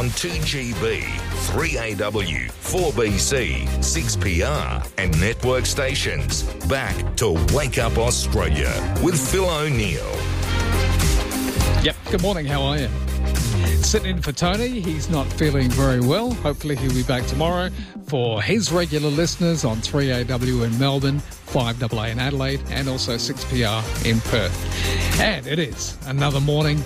on 2GB, 3AW, 4BC, 6PR and network stations. Back to Wake Up Australia with Phil O'Neill. Yep, good morning, how are you? Sitting in for Tony, he's not feeling very well. Hopefully he'll be back tomorrow. For his regular listeners on 3AW in Melbourne, 5AA in Adelaide and also 6PR in Perth. And it is another morning,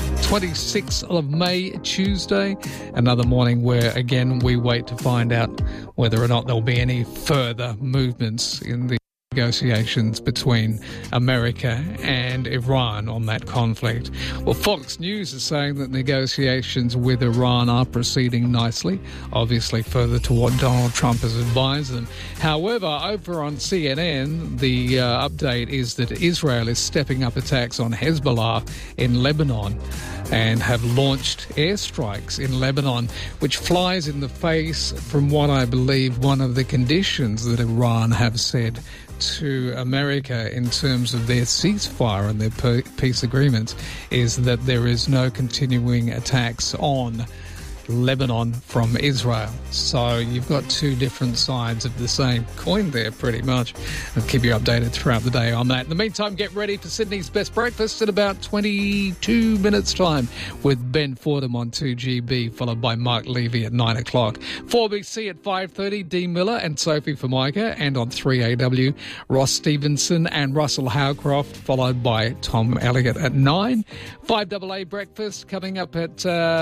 26th of May, Tuesday, another morning where, again, we wait to find out whether or not there'll be any further movements in the negotiations between America and Iran on that conflict. Well, Fox News is saying that negotiations with Iran are proceeding nicely, obviously further to what Donald Trump has advised them. However, over on CNN, the update is that Israel is stepping up attacks on Hezbollah in Lebanon and have launched airstrikes in Lebanon, which flies in the face from what I believe one of the conditions that Iran have said to America in terms of their ceasefire and their peace agreements is that there is no continuing attacks on Lebanon from Israel. So you've got two different sides of the same coin there, pretty much. I'll keep you updated throughout the day on that. In the meantime, get ready for Sydney's Best Breakfast in about 22 minutes' time with Ben Fordham on 2GB, followed by Mark Levy at 9 o'clock. 4BC at 5:30, Dee Miller and Sophie Formica, and on 3AW, Ross Stevenson and Russell Howcroft, followed by Tom Elliott at 9. 5AA Breakfast coming up at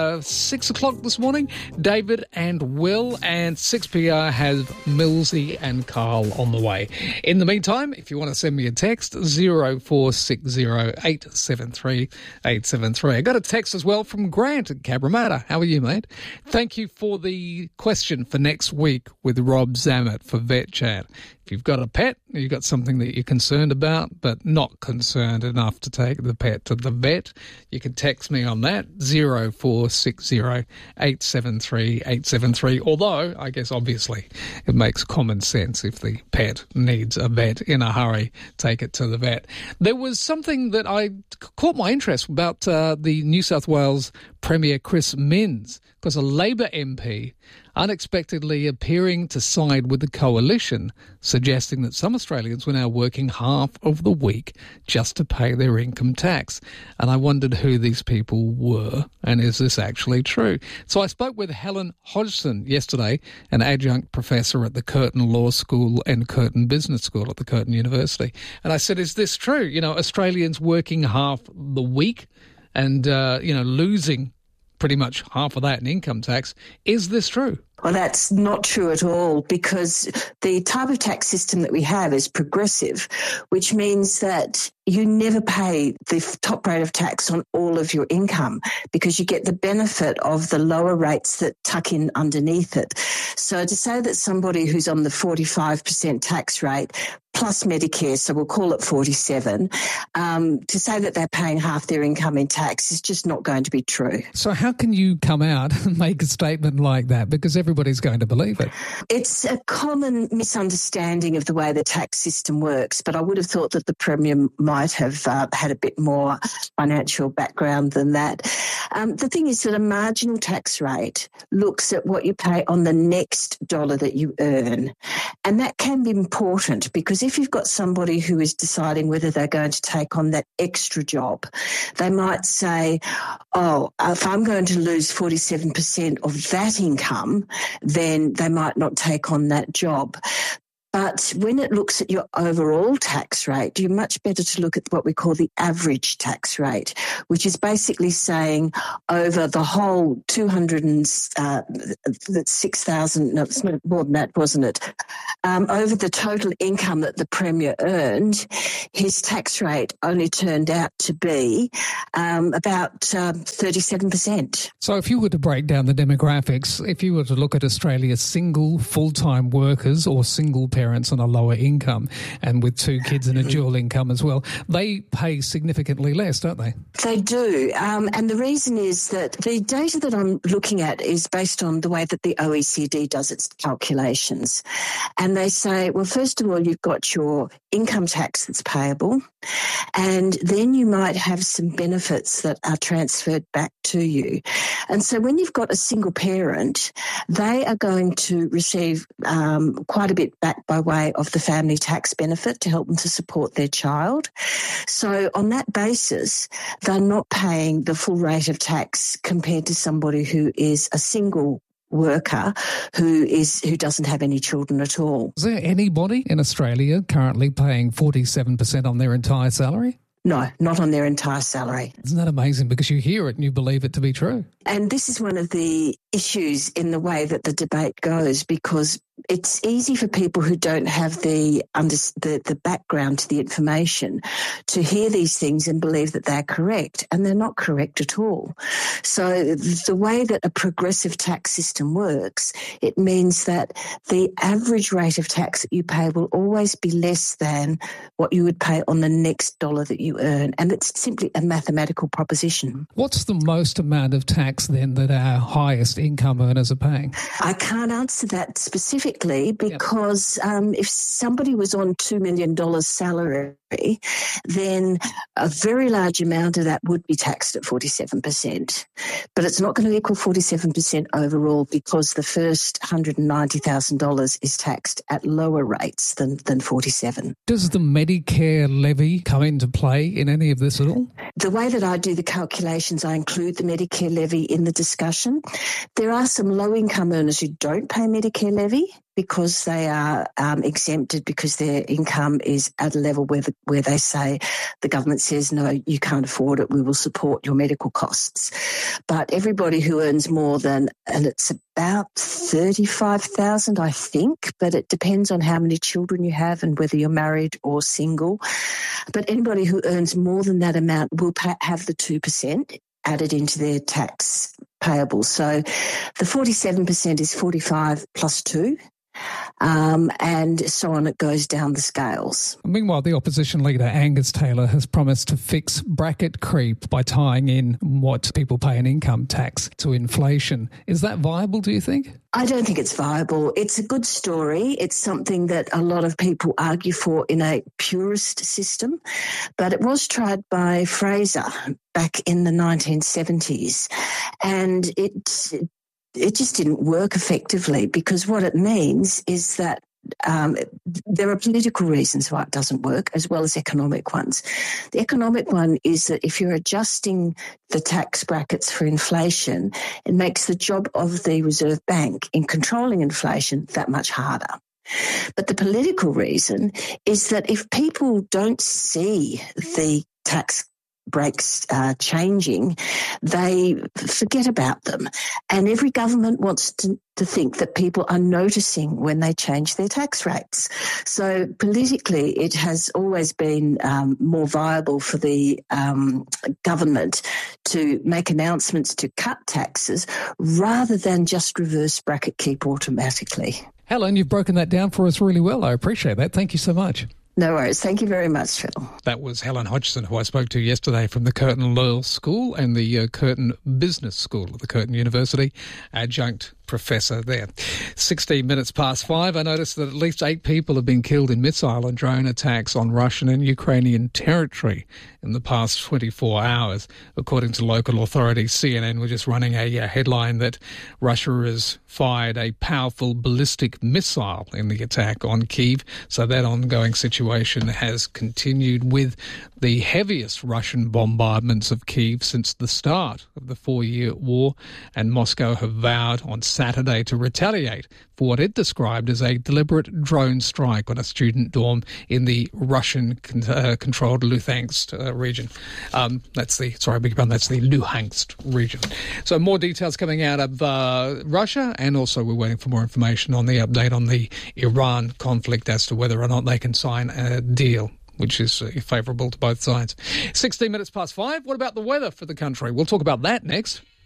6 o'clock this morning. David and Will, and 6PR has Millsy and Carl on the way. In the meantime, if you want to send me a text, 0460 873 873. I got a text as well from Grant at Cabramatta. How are you, mate? Thank you for the question for next week with Rob Zammit for Vet Chat. If you've got a pet, you've got something that you're concerned about, but not concerned enough to take the pet to the vet, you can text me on that, 0460 873 873. Although, I guess obviously it makes common sense if the pet needs a vet in a hurry, take it to the vet. There was something that caught my interest about the New South Wales Premier Chris Minns, because a Labor MP unexpectedly appearing to side with the coalition, suggesting that some Australians were now working half of the week just to pay their income tax. And I wondered who these people were, and is this actually true? So I spoke with Helen Hodgson yesterday, an adjunct professor at the Curtin Law School and Curtin Business School at the Curtin University. And I said, is this true? You know, Australians working half the week and, losing pretty much half of that in income tax. Is this true? Well, that's not true at all, because the type of tax system that we have is progressive, which means that you never pay the top rate of tax on all of your income because you get the benefit of the lower rates that tuck in underneath it. So to say that somebody who's on the 45% tax rate plus Medicare, so we'll call it 47, to say that they're paying half their income in tax is just not going to be true. So how can you come out and make a statement like that? Because everybody's going to believe it. It's a common misunderstanding of the way the tax system works, but I would have thought that the Premier might have had a bit more financial background than that. The thing is that a marginal tax rate looks at what you pay on the next dollar that you earn, and that can be important because if you've got somebody who is deciding whether they're going to take on that extra job, they might say, if I'm going to lose 47% of that income, then they might not take on that job. But when it looks at your overall tax rate, you're much better to look at what we call the average tax rate, which is basically saying over the whole 206,000, no, it's more than that, wasn't it? Over the total income that the Premier earned, his tax rate only turned out to be about 37%. So if you were to break down the demographics, if you were to look at Australia's single full-time workers or single parents parents on a lower income and with 2 kids and a dual income as well, they pay significantly less, don't they? They do. And the reason is that the data that I'm looking at is based on the way that the OECD does its calculations. And they say, well, first of all, you've got your income tax that's payable, and then you might have some benefits that are transferred back to you. And so when you've got a single parent, they are going to receive quite a bit back by way of the family tax benefit to help them to support their child. So on that basis, they're not paying the full rate of tax compared to somebody who is a single worker who doesn't have any children at all. Is there anybody in Australia currently paying 47% on their entire salary? No, not on their entire salary. Isn't that amazing? Because you hear it and you believe it to be true. And this is one of the issues in the way that the debate goes, because it's easy for people who don't have the background to the information to hear these things and believe that they're correct, and they're not correct at all. So the way that a progressive tax system works, it means that the average rate of tax that you pay will always be less than what you would pay on the next dollar that you earn, and it's simply a mathematical proposition. What's the most amount of tax then that our highest income earners are paying? I can't answer that specifically because if somebody was on $2 million salary, then a very large amount of that would be taxed at 47%. But it's not going to equal 47% overall, because the first $190,000 is taxed at lower rates than 47%. Does the Medicare levy come into play in any of this at all? The way that I do the calculations, I include the Medicare levy in the discussion. There are some low-income earners who don't pay Medicare levy because they are exempted because their income is at a level where they say, the government says, no, you can't afford it, we will support your medical costs. But everybody who earns more than, and it's about $35,000, I think, but it depends on how many children you have and whether you're married or single. But anybody who earns more than that amount will have the 2% added into their tax payable. So the 47% is 45 plus 2. And so on, it goes down the scales. Meanwhile, the opposition leader Angus Taylor has promised to fix bracket creep by tying in what people pay in income tax to inflation. Is that viable, do you think? I don't think it's viable. It's a good story. It's something that a lot of people argue for in a purist system, but it was tried by Fraser back in the 1970s, and it just didn't work effectively, because what it means is that there are political reasons why it doesn't work, as well as economic ones. The economic one is that if you're adjusting the tax brackets for inflation, it makes the job of the Reserve Bank in controlling inflation that much harder. But the political reason is that if people don't see the tax breaks changing, they forget about them. And every government wants to think that people are noticing when they change their tax rates. So politically, it has always been more viable for the government to make announcements to cut taxes rather than just reverse bracket keep automatically. Helen, you've broken that down for us really well. I appreciate that. Thank you so much. No worries. Thank you very much, Phil. That was Helen Hodgson, who I spoke to yesterday from the Curtin Law School and the Curtin Business School at the Curtin University, adjunct professor there. 16 minutes past 5. I noticed that at least 8 people have been killed in missile and drone attacks on Russian and Ukrainian territory in the past 24 hours. According to local authorities, CNN were just running a headline that Russia has fired a powerful ballistic missile in the attack on Kyiv. So that ongoing situation has continued with the heaviest Russian bombardments of Kyiv since the start of the 4-year war, and Moscow have vowed on Saturday to retaliate for what it described as a deliberate drone strike on a student dorm in the Russian-controlled Luhansk region. That's the Luhansk region. So more details coming out of Russia, and also we're waiting for more information on the update on the Iran conflict as to whether or not they can sign a deal, which is favourable to both sides. 16 minutes past 5. What about the weather for the country? We'll talk about that next.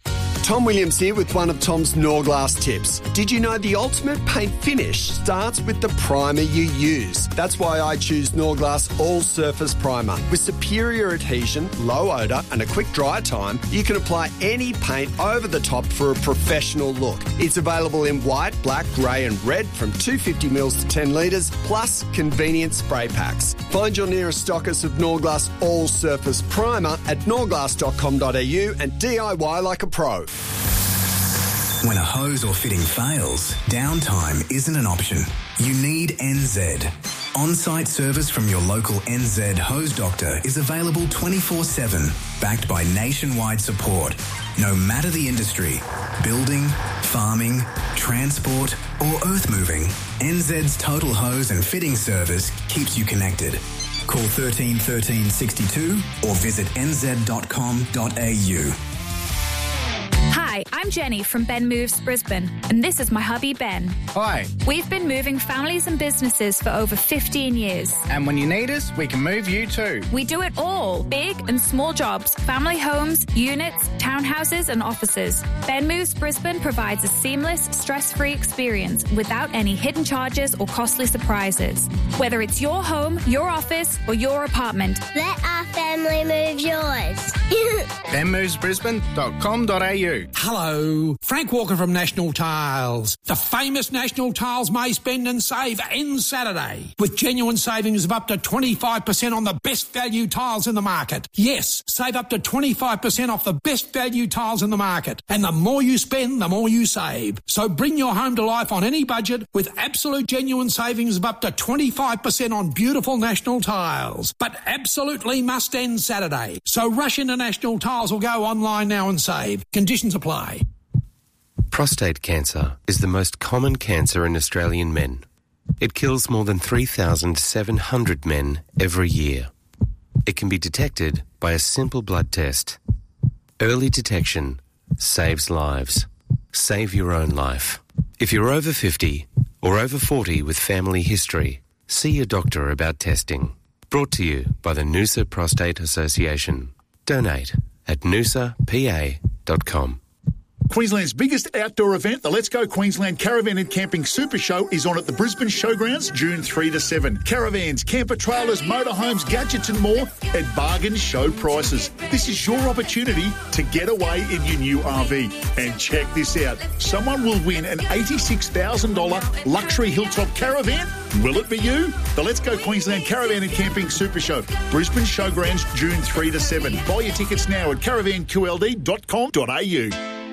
Tom Williams here with one of Tom's Norglass tips. Did you know the ultimate paint finish starts with the primer you use? That's why I choose Norglass All Surface Primer. With superior adhesion, low odour and a quick dry time, you can apply any paint over the top for a professional look. It's available in white, black, grey and red from 250ml to 10 litres, plus convenient spray packs. Find your nearest stockist of Norglass All Surface Primer at norglass.com.au and DIY like a pro. When a hose or fitting fails, downtime isn't an option. You need NZ. On-site service from your local NZ hose doctor is available 24/7, backed by nationwide support. No matter the industry, building, farming, transport or earth moving, NZ's total hose and fitting service keeps you connected. Call 13 13 62 or visit nz.com.au. Hi, I'm Jenny from Ben Moves Brisbane, and this is my hubby Ben. Hi. We've been moving families and businesses for over 15 years. And when you need us, we can move you too. We do it all, big and small jobs, family homes, units, townhouses and offices. Ben Moves Brisbane provides a seamless, stress-free experience without any hidden charges or costly surprises. Whether it's your home, your office or your apartment. Let our family move yours. benmovesbrisbane.com.au. Hello, Frank Walker from National Tiles. The famous National Tiles May Spend and Save ends Saturday with genuine savings of up to 25% on the best value tiles in the market. Yes, save up to 25% off the best value tiles in the market. And the more you spend, the more you save. So bring your home to life on any budget with absolute genuine savings of up to 25% on beautiful National Tiles. But absolutely must end Saturday. So rush into National Tiles or go online now and save. Conditions apply. Prostate cancer is the most common cancer in Australian men. It kills more than 3,700 men every year. It can be detected by a simple blood test. Early detection saves lives. Save your own life. If you're over 50 or over 40 with family history, see your doctor about testing. Brought to you by the Noosa Prostate Association. Donate at noosapa.com. Queensland's biggest outdoor event, the Let's Go Queensland Caravan and Camping Super Show, is on at the Brisbane Showgrounds June 3 to 7. Caravans, camper trailers, motorhomes, gadgets and more at bargain show prices. This is your opportunity to get away in your new RV. And check this out. Someone will win an $86,000 luxury hilltop caravan. Will it be you? The Let's Go Queensland Caravan and Camping Super Show, Brisbane Showgrounds June 3 to 7. Buy your tickets now at caravanqld.com.au.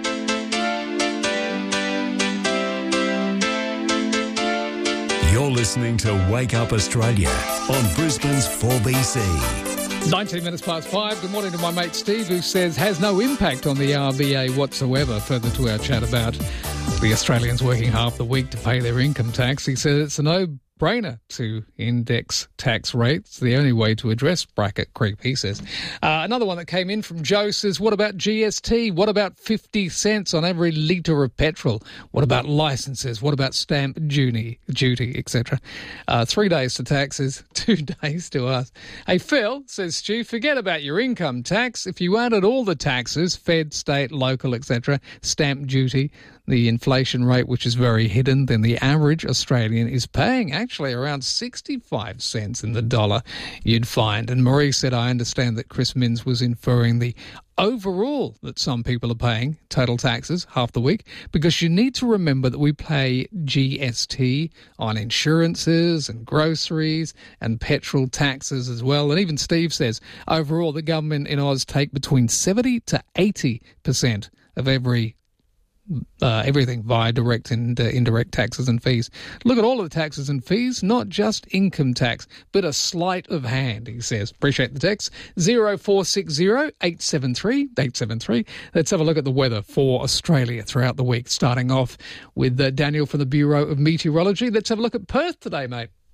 You're listening to Wake Up Australia on Brisbane's 4BC. 19 minutes past 5. Good morning to my mate Steve, who says has no impact on the RBA whatsoever. Further to our chat about the Australians working half the week to pay their income tax. He says it's a no-brainer to index tax rates. The only way to address bracket creep, he says. Another one that came in from Joe says, what about GST? What about 50 cents on every litre of petrol? What about licences? What about stamp duty, etc.? 3 days to taxes, 2 days to us. Hey, Phil, says Stu, forget about your income tax. If you added all the taxes, fed, state, local, etc., stamp duty, the inflation rate, which is very hidden, then the average Australian is paying actually around 65 cents in the dollar, you'd find. And Marie said, I understand that Chris Minns was inferring the overall that some people are paying total taxes half the week, because you need to remember that we pay GST on insurances and groceries and petrol taxes as well. And even Steve says overall the government in Oz take between 70 to 80% of everything via direct and indirect taxes and fees. Look at all of the taxes and fees, not just income tax, but a sleight of hand, he says. Appreciate the text. 0460 873 873. Let's have a look at the weather for Australia throughout the week, starting off with Daniel from the Bureau of Meteorology. Let's have a look at Perth today, mate.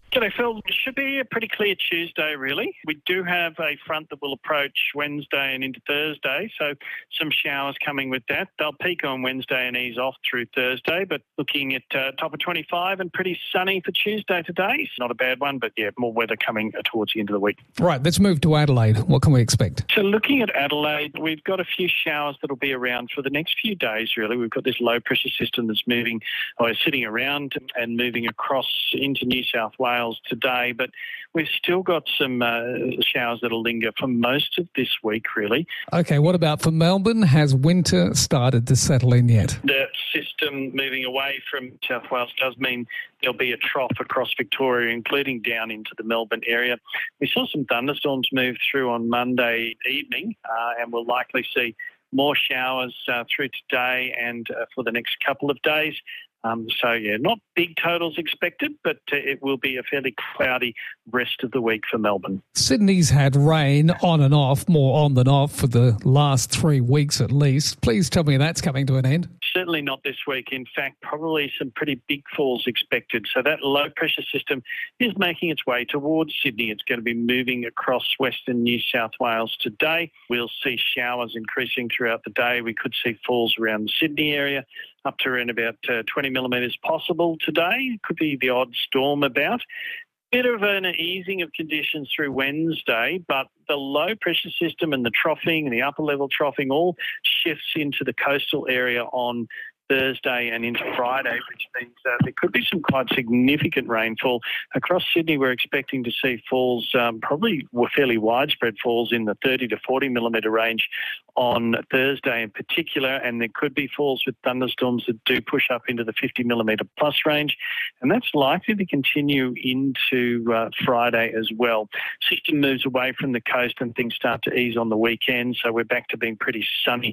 G'day, Phil. It should be a pretty clear Tuesday, really. We do have a front that will approach Wednesday and into Thursday, so some showers coming with that. They'll peak on Wednesday and ease off through Thursday, but looking at top of 25 and pretty sunny for Tuesday today. It's not a bad one, but yeah, more weather coming towards the end of the week. Right, let's move to Adelaide. What can we expect? So looking at Adelaide, we've got a few showers that'll be around for the next few days, really. We've got this low pressure system that's moving, or sitting around and moving across into New South Wales today, but we've still got some showers that'll linger for most of this week, really. Okay, what about for Melbourne? Has winter started to settle in yet? The system moving away from South Wales does mean there'll be a trough across Victoria, including down into the Melbourne area. We saw some thunderstorms move through on Monday evening, and we'll likely see more showers through today and for the next couple of days. Not big totals expected, but it will be a fairly cloudy rest of the week for Melbourne. Sydney's had rain on and off, more on than off, for the last 3 weeks at least. Please tell me that's coming to an end. Certainly not this week. In fact, probably some pretty big falls expected. So that low-pressure system is making its way towards Sydney. It's going to be moving across western New South Wales today. We'll see showers increasing throughout the day. We could see falls around the Sydney area, up to around about 20 millimetres possible today. Could be the odd storm about. Bit of an easing of conditions through Wednesday, but the low pressure system and the troughing and the upper level troughing all shifts into the coastal area on Thursday and into Friday, which means there could be some quite significant rainfall. Across Sydney, we're expecting to see falls, probably fairly widespread falls in the 30 to 40 millimetre range on Thursday in particular, and there could be falls with thunderstorms that do push up into the 50 millimetre plus range, and that's likely to continue into Friday as well. System moves away from the coast and things start to ease on the weekend, so we're back to being pretty sunny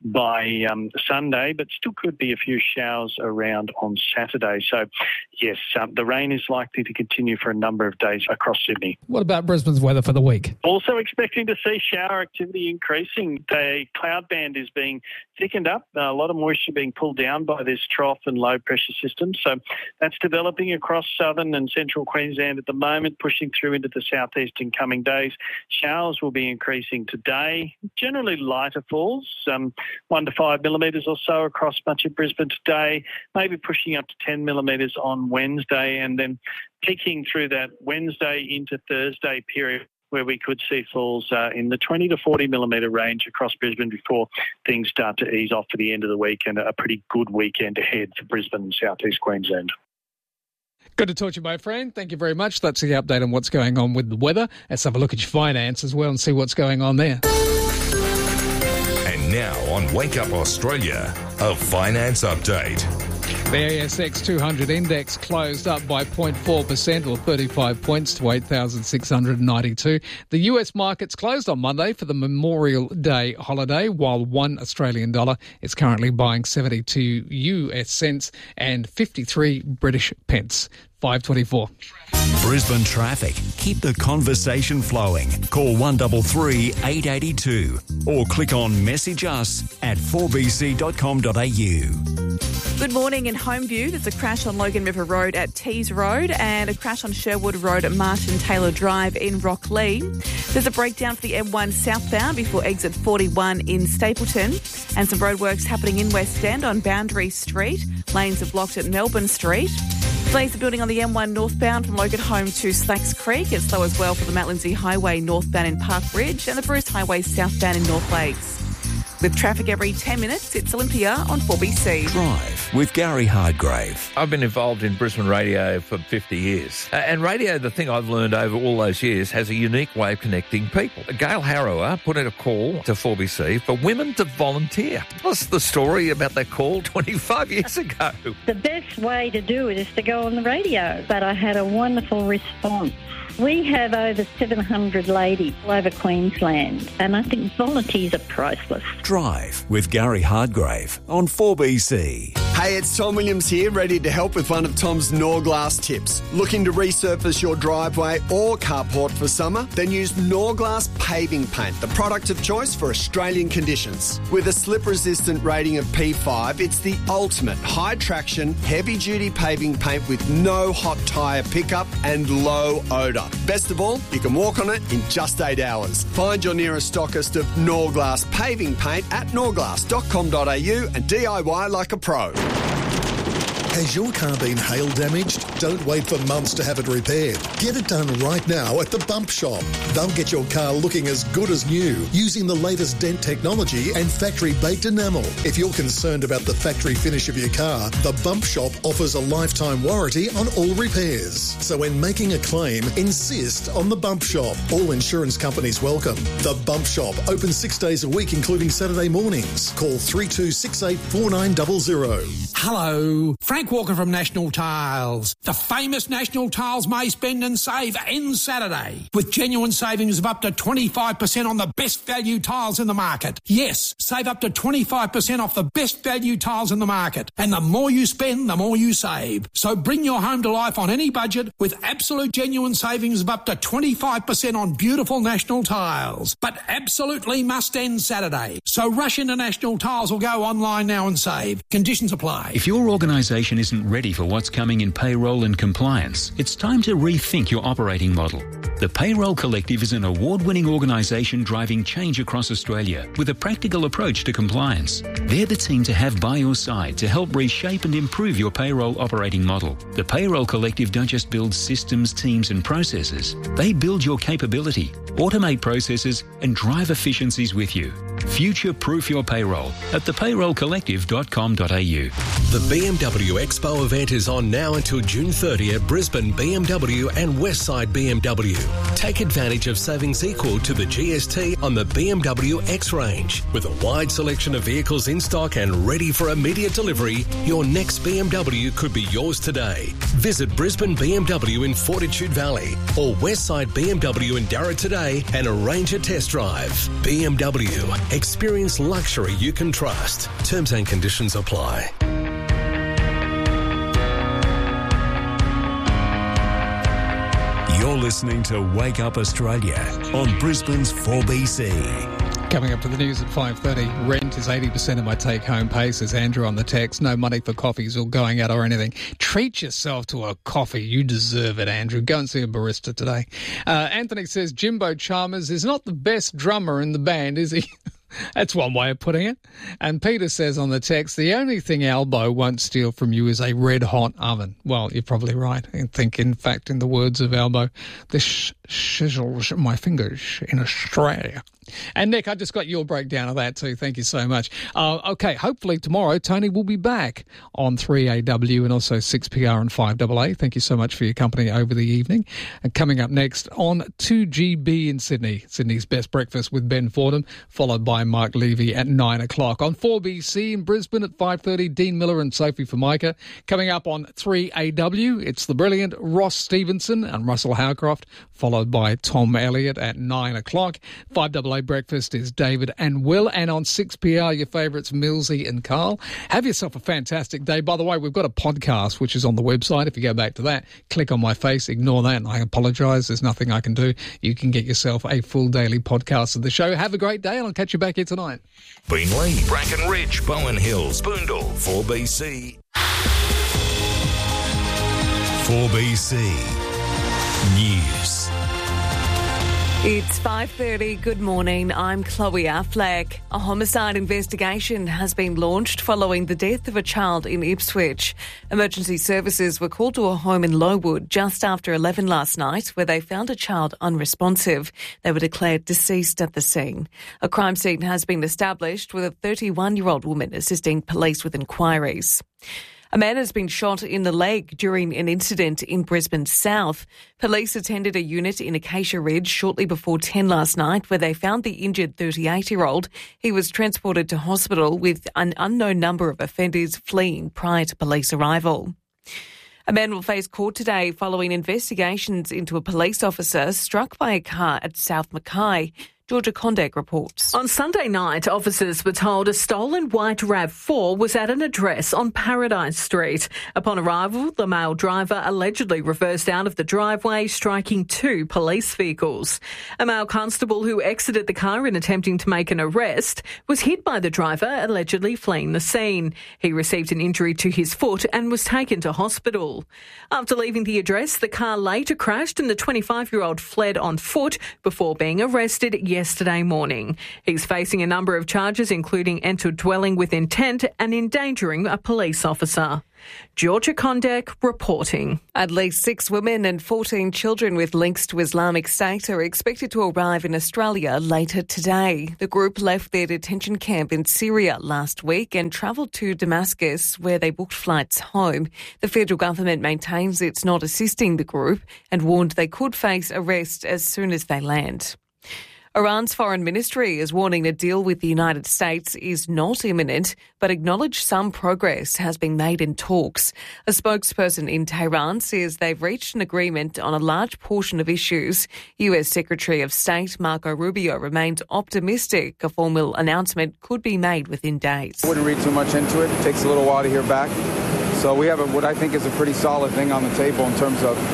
by Sunday, but still could be a few showers around on Saturday. So, yes, the rain is likely to continue for a number of days across Sydney. What about Brisbane's weather for the week? Also expecting to see shower activity increasing. The cloud band is being thickened up. A lot of moisture being pulled down by this trough and low pressure system. So that's developing across southern and central Queensland at the moment, pushing through into the southeast in coming days. Showers will be increasing today. Generally lighter falls, 1 to 5 millimetres or so across much of Brisbane today, maybe pushing up to 10 millimetres on Wednesday, and then peaking through that Wednesday into Thursday period, where we could see falls in the 20 to 40 millimetre range across Brisbane before things start to ease off for the end of the week, and a pretty good weekend ahead for Brisbane and southeast Queensland. Good to talk to you, my friend. Thank you very much. That's the update on what's going on with the weather. Let's have a look at your finance as well and see what's going on there. And now on Wake Up Australia, a finance update. The ASX 200 index closed up by 0.4% or 35 points to 8,692. The US markets closed on Monday for the Memorial Day holiday, while one Australian dollar is currently buying 72 US cents and 53 British pence. 5:24. Brisbane traffic. Keep the conversation flowing. Call 133 882 or click on message us at 4bc.com.au. Good morning. In Homeview, there's a crash on Logan River Road at Tees Road and a crash on Sherwood Road at Martin Taylor Drive in Rocklea. There's a breakdown for the M1 southbound before exit 41 in Stapleton, and some roadworks happening in West End on Boundary Street. Lanes are blocked at Melbourne Street. Delays are building on the M1 northbound from Logan Home to Slacks Creek. It's slow as well for the Mount Lindsay Highway northbound in Park Ridge and the Bruce Highway southbound in North Lakes. With traffic every 10 minutes, it's Olympia on 4BC. Drive with Gary Hardgrave. I've been involved in Brisbane radio for 50 years. And radio, the thing I've learned over all those years, has a unique way of connecting people. Gail Harrower put in a call to 4BC for women to volunteer. What's the story about that call 25 years ago? The best way to do it is to go on the radio. But I had a wonderful response. We have over 700 ladies all over Queensland, and I think volunteers are priceless. Drive with Gary Hardgrave on 4BC. Hey, it's Tom Williams here, ready to help with one of Tom's Norglass tips. Looking to resurface your driveway or carport for summer? Then use Norglass Paving Paint, the product of choice for Australian conditions. With a slip-resistant rating of P5, it's the ultimate high-traction, heavy-duty paving paint with no hot tyre pickup and low odour. Best of all, you can walk on it in just 8 hours. Find your nearest stockist of Norglass Paving Paint at norglass.com.au and DIY like a pro. Has your car been hail damaged? Don't wait for months to have it repaired. Get it done right now at the Bump Shop. They'll get your car looking as good as new using the latest dent technology and factory-baked enamel. If you're concerned about the factory finish of your car, the Bump Shop offers a lifetime warranty on all repairs. So when making a claim, insist on the Bump Shop. All insurance companies welcome. The Bump Shop, open 6 days a week, including Saturday mornings. Call 3268 4900. Hello, Frank Walker from National Tiles. The famous National Tiles May Spend and Save ends Saturday with genuine savings of up to 25% on the best value tiles in the market. Yes, save up to 25% off the best value tiles in the market. And the more you spend, the more you save. So bring your home to life on any budget with absolute genuine savings of up to 25% on beautiful National Tiles. But absolutely must end Saturday. So rush into National Tiles or go online now and save. Conditions apply. If your organisation isn't ready for what's coming in payroll and compliance, it's time to rethink your operating model. The Payroll Collective is an award-winning organisation driving change across Australia with a practical approach to compliance. They're the team to have by your side to help reshape and improve your payroll operating model. The Payroll Collective don't just build systems, teams and processes. They build your capability, automate processes and drive efficiencies with you. Future-proof your payroll at thepayrollcollective.com.au. The BMW Expo event is on now until June 30 at Brisbane BMW and Westside BMW. Take advantage of savings equal to the GST on the BMW X range. With a wide selection of vehicles in stock and ready for immediate delivery, your next BMW could be yours today. Visit Brisbane BMW in Fortitude Valley or Westside BMW in Darra today and arrange a test drive. BMW. Experience luxury you can trust. Terms and conditions apply. You're listening to Wake Up Australia on Brisbane's 4BC. Coming up to the news at 5:30. Rent is 80% of my take-home pay, says Andrew on the text. No money for coffees or going out or anything. Treat yourself to a coffee. You deserve it, Andrew. Go and see a barista today. Anthony says Jimbo Chalmers is not the best drummer in the band, is he? That's one way of putting it. And Peter says on the text, the only thing Albo won't steal from you is a red-hot oven. Well, you're probably right. I think, in fact, in the words of Albo, this sizzles my fingers in Australia. And Nick, I just got your breakdown of that too. Thank you so much. Okay, hopefully tomorrow Tony will be back on 3AW and also 6PR and 5AA. Thank you so much for your company over the evening. And coming up next on 2GB in Sydney, Sydney's Best Breakfast with Ben Fordham, followed by Mark Levy at 9 o'clock. On 4BC in Brisbane at 5:30, Dean Miller and Sophie Formica. Coming up on 3AW, it's the brilliant Ross Stevenson and Russell Howcroft, followed by Tom Elliott at 9 o'clock. 5AA Breakfast is David and Will, and on 6PR, your favourites Millsy and Carl. Have yourself a fantastic day. By the way, we've got a podcast which is on the website. If you go back to that, click on my face, ignore that, and I apologise. There's nothing I can do. You can get yourself a full daily podcast of the show. Have a great day, and I'll catch you back here tonight. Beenleigh, Brackenridge, Bowen Hills, Boondall, 4BC. 4BC News. It's 5:30. Good morning. I'm Chloe Affleck. A homicide investigation has been launched following the death of a child in Ipswich. Emergency services were called to a home in Lowood just after 11 last night, where they found a child unresponsive. They were declared deceased at the scene. A crime scene has been established with a 31-year-old woman assisting police with inquiries. A man has been shot in the leg during an incident in Brisbane South. Police attended a unit in Acacia Ridge shortly before 10 last night, where they found the injured 38-year-old. He was transported to hospital with an unknown number of offenders fleeing prior to police arrival. A man will face court today following investigations into a police officer struck by a car at South Mackay. Georgia Condek reports. On Sunday night, officers were told a stolen white RAV4 was at an address on Paradise Street. Upon arrival, the male driver allegedly reversed out of the driveway, striking 2 police vehicles. A male constable who exited the car in attempting to make an arrest was hit by the driver, allegedly fleeing the scene. He received an injury to his foot and was taken to hospital. After leaving the address, the car later crashed and the 25-year-old fled on foot before being arrested yesterday morning. He's facing a number of charges, including entered dwelling with intent and endangering a police officer. Georgia Condek reporting. At least 6 women and 14 children with links to Islamic State are expected to arrive in Australia later today. The group left their detention camp in Syria last week and travelled to Damascus, where they booked flights home. The federal government maintains it's not assisting the group and warned they could face arrest as soon as they land. Iran's foreign ministry is warning a deal with the United States is not imminent, but acknowledged some progress has been made in talks. A spokesperson in Tehran says they've reached an agreement on a large portion of issues. US Secretary of State Marco Rubio remains optimistic a formal announcement could be made within days. I wouldn't read too much into it. It takes a little while to hear back. So we have what I think is a pretty solid thing on the table in terms of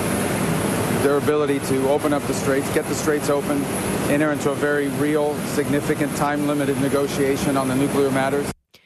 their ability to open up the straits, get the straits open, enter into a very real, significant, time-limited negotiation on the nuclear matters.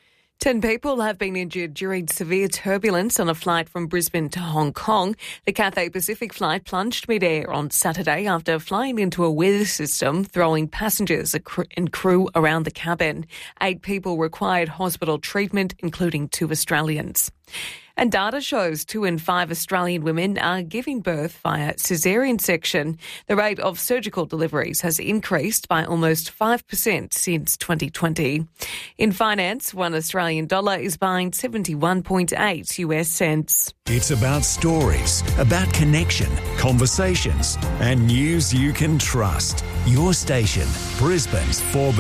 10 people have been injured during severe turbulence on a flight from Brisbane to Hong Kong. The Cathay Pacific flight plunged mid-air on Saturday after flying into a weather system, throwing passengers and crew around the cabin. 8 people required hospital treatment, including 2 Australians. And data shows 2 in 5 Australian women are giving birth via caesarean section. The rate of surgical deliveries has increased by almost 5% since 2020. In finance, $1 Australian is buying 71.8 US cents. It's about stories, about connection, conversations, and news you can trust. Your station, Brisbane's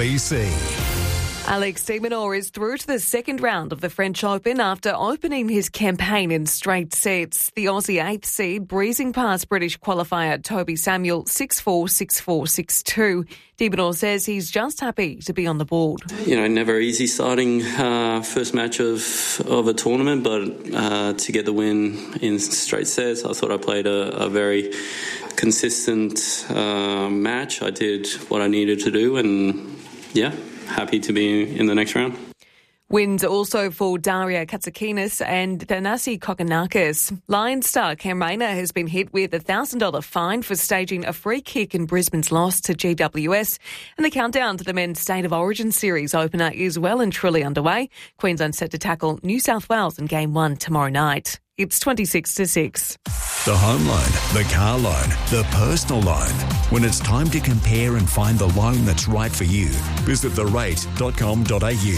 4BC. Alex de Minaur is through to the second round of the French Open after opening his campaign in straight sets. The Aussie 8th seed breezing past British qualifier Toby Samuel 6-4, 6-4, 6-2. De Minaur says he's just happy to be on the board. You know, never easy starting first match of a tournament, but to get the win in straight sets, I thought I played a very consistent match. I did what I needed to do, and yeah, happy to be in the next round. Wins also for Daria Katsikinis and Thanasi Kokkinakis. Lions star Cam Rayner has been hit with a $1,000 fine for staging a free kick in Brisbane's loss to GWS. And the countdown to the Men's State of Origin Series opener is well and truly underway. Queensland set to tackle New South Wales in Game 1 tomorrow night. It's 26-6. The home loan, the car loan, the personal loan. When it's time to compare and find the loan that's right for you, visit therate.com.au.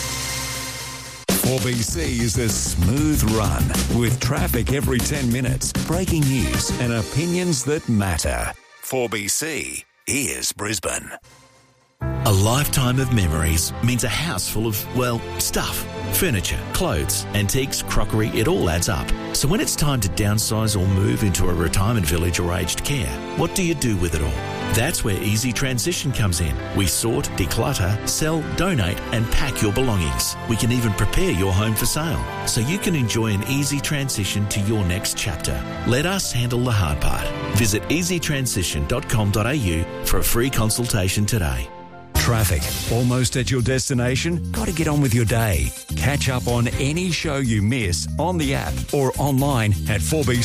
4BC is a smooth run with traffic every 10 minutes, breaking news and opinions that matter. 4BC, here's Brisbane. A lifetime of memories means a house full of, well, stuff. Furniture, clothes, antiques, crockery, it all adds up. So when it's time to downsize or move into a retirement village or aged care, what do you do with it all? That's where Easy Transition comes in. We sort, declutter, sell, donate and pack your belongings. We can even prepare your home for sale so you can enjoy an easy transition to your next chapter. Let us handle the hard part. Visit easytransition.com.au for a free consultation today. Traffic. Almost at your destination? Got to get on with your day. Catch up on any show you miss on the app or online at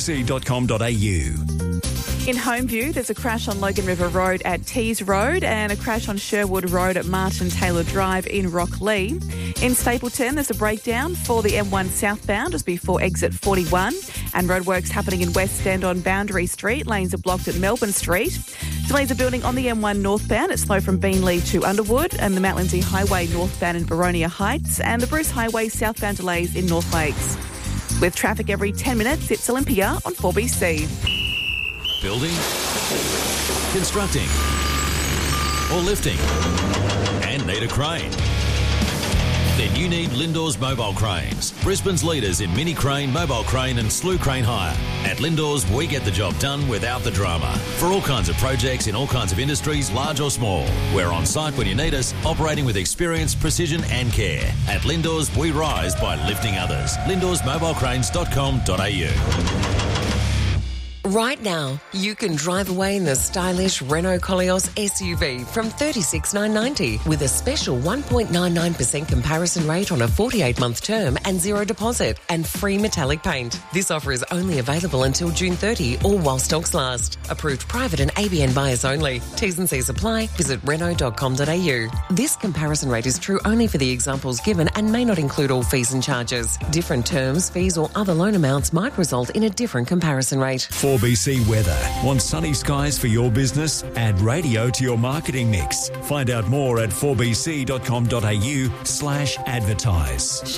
4bc.com.au. In Homeview, there's a crash on Logan River Road at Tees Road and a crash on Sherwood Road at Martin Taylor Drive in Rocklea. In Stapleton, there's a breakdown for the M1 southbound just before exit 41 and roadworks happening in West End on Boundary Street. Lanes are blocked at Melbourne Street. Delays are building on the M1 northbound. It's slow from Beenleigh to Underwood and the Mount Lindesay Highway northbound in Baronia Heights and the Bruce Highway southbound delays in North Lakes. With traffic every 10 minutes, it's Olympia on 4BC. Building, constructing, or lifting, and need a crane. Then you need Lindor's Mobile Cranes, Brisbane's leaders in mini crane, mobile crane and slew crane hire. At Lindor's, we get the job done without the drama. For all kinds of projects in all kinds of industries, large or small. We're on site when you need us, operating with experience, precision and care. At Lindor's, we rise by lifting others. Lindor'sMobileCranes.com.au. Right now, you can drive away in the stylish Renault Koleos SUV from $36,990 with a special 1.99% comparison rate on a 48-month term and zero deposit and free metallic paint. This offer is only available until June 30 or while stocks last. Approved private and ABN buyers only. T's and C's apply. Visit Renault.com.au. This comparison rate is true only for the examples given and may not include all fees and charges. Different terms, fees or other loan amounts might result in a different comparison rate. 4BC Weather. Want sunny skies for your business? Add radio to your marketing mix. Find out more at 4bc.com.au/advertise.